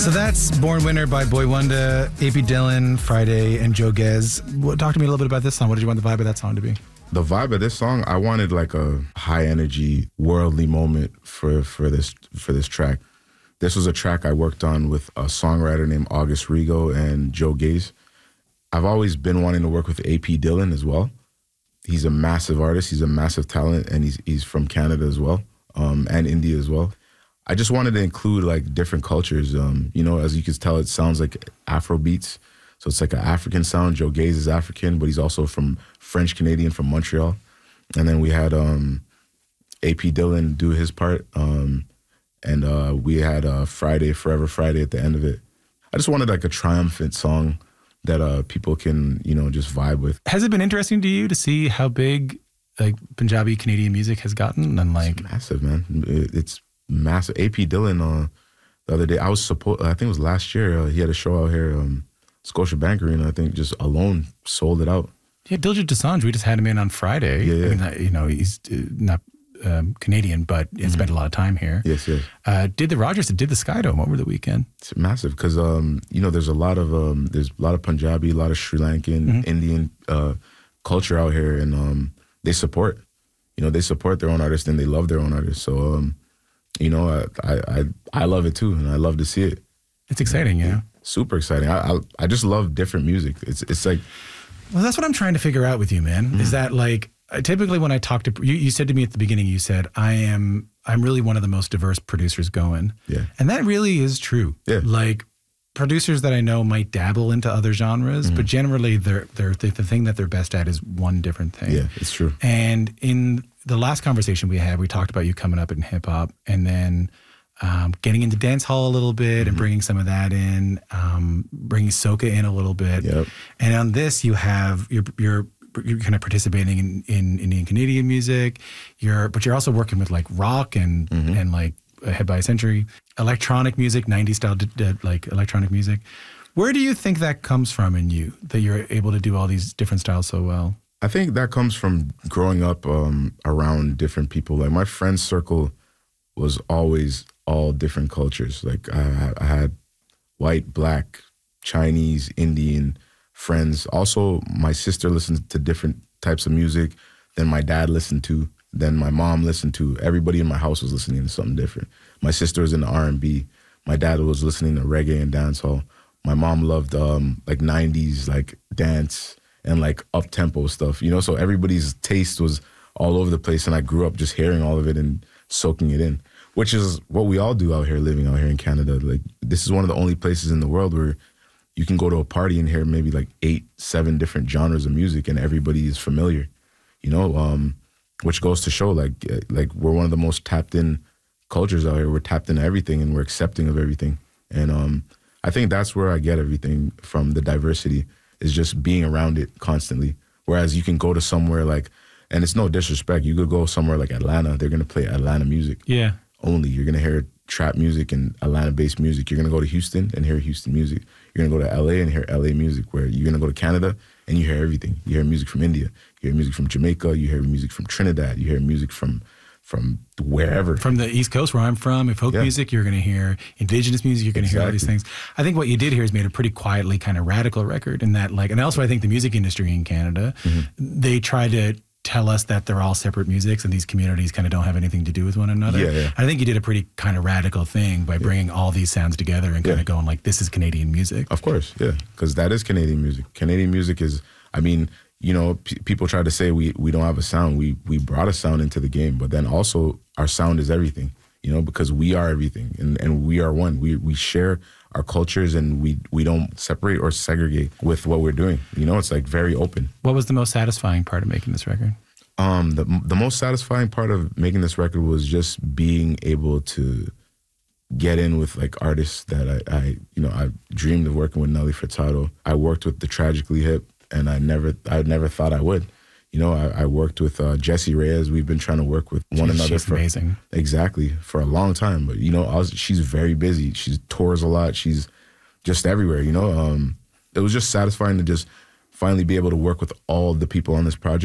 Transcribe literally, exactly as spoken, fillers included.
So that's Born Winner by Boy Wonder, A P Dylan, Friday, and Joe Gez. What, talk to me a little bit about this song. What did you want the vibe of that song to be? The vibe of this song, I wanted like a high energy, worldly moment for, for this for this track. This was a track I worked on with a songwriter named August Rigo and Joe Gez. I've always been wanting to work with A P Dylan as well. He's a massive artist. He's a massive talent, and he's he's from Canada as well, um, and India as well. I just wanted to include like different cultures. Um, you know, as you can tell, it sounds like Afro beats. So it's like an African sound. Joe Gez is African, but he's also from French Canadian from Montreal. And then we had um, A P Dylan do his part. Um, and uh, we had uh, Friday, Forever Friday at the end of it. I just wanted like a triumphant song that uh, people can, you know, just vibe with. Has it been interesting to you to see how big like Punjabi Canadian music has gotten? And like, it's massive, man. It, it's massive. A P Dylan uh, the other day, I was supposed, I think it was last year, uh, he had a show out here, um, Scotiabank Arena, I think, just alone sold it out. Yeah, Diljit Dosanjh, we just had him in on Friday. Yeah, yeah. I mean, uh, you know, he's uh, not um, Canadian, but he mm-hmm. spent a lot of time here. Yes, yes. Uh, did the Rogers, did the Skydome over the weekend. It's massive because, um, you know, there's a lot of, um, there's a lot of Punjabi, a lot of Sri Lankan, mm-hmm. Indian uh, culture out here, and um, they support, you know, they support their own artists and they love their own artists. So, um, you know, I, I, I love it too, and I love to see it. It's exciting, yeah. Super exciting. I, I I just love different music. It's it's like, well, that's what I'm trying to figure out with you, man. Mm. Is that like typically when I talk to you, you said to me at the beginning, you said I am I'm really one of the most diverse producers going. Yeah, and that really is true. Yeah, like producers that I know might dabble into other genres, mm-hmm. but generally they're they're the, the thing that they're best at is one different thing. Yeah, it's true. And in the last conversation we had, we talked about you coming up in hip hop, and then. Um, getting into dance hall a little bit mm-hmm. and bringing some of that in, um, bringing soca in a little bit. Yep. And on this, you have you're you're you're kind of participating in, in Indian Canadian music. You're but you're also working with like rock and mm-hmm. and like Head by a Century, electronic music, nineties style d- d- like electronic music. Where do you think that comes from in you that you're able to do all these different styles so well? I think that comes from growing up um, around different people. Like my friend circle was always all different cultures. Like I, I had white, black, Chinese, Indian friends. Also, my sister listened to different types of music than my dad listened to, than my mom listened to. Everybody in my house was listening to something different. My sister was into R and B. My dad was listening to reggae and dancehall. My mom loved um, like nineties, like dance and like up-tempo stuff, you know? So everybody's taste was all over the place, and I grew up just hearing all of it and soaking it in. Which is what we all do out here, living out here in Canada. Like, this is one of the only places in the world where you can go to a party and hear maybe like eight, seven different genres of music, and everybody is familiar, you know, um, which goes to show like, like we're one of the most tapped in cultures out here. We're tapped into everything, and we're accepting of everything. And um, I think that's where I get everything from, the diversity, is just being around it constantly. Whereas you can go to somewhere like, and it's no disrespect, you could go somewhere like Atlanta, they're going to play Atlanta music. Yeah. Only. You're going to hear trap music and Atlanta-based music. You're going to go to Houston and hear Houston music. You're going to go to L A and hear L A music, where you're going to go to Canada and you hear everything. You hear music from India. You hear music from Jamaica. You hear music from Trinidad. You hear music from from wherever. From the East Coast, where I'm from, if folk yeah. music, you're going to hear indigenous music. You're going to exactly. hear all these things. I think what you did here is made a pretty quietly kind of radical record in that, like, and also I think the music industry in Canada, mm-hmm. they try to tell us that they're all separate musics and these communities kind of don't have anything to do with one another. Yeah, yeah. I think you did a pretty kind of radical thing by bringing yeah. all these sounds together and kind yeah. of going like, this is Canadian music. Of course, yeah, because that is Canadian music. Canadian music is, I mean, you know, p- people try to say we we don't have a sound. We we brought a sound into the game, but then also our sound is everything, you know, because we are everything, and, and we are one. We we share our cultures, and we we don't separate or segregate with what we're doing. You know, it's like very open. What was the most satisfying part of making this record? Um, the the most satisfying part of making this record was just being able to get in with like artists that I, I you know, I dreamed of working with. Nelly Furtado. I worked with the Tragically Hip, and I never I never thought I would. You know, I, I worked with uh, Jessie Reyez. We've been trying to work with one she's, another she's for amazing. Exactly, for a long time. But you know, I was, she's very busy. She tours a lot. She's just everywhere. You know, um, it was just satisfying to just finally be able to work with all the people on this project.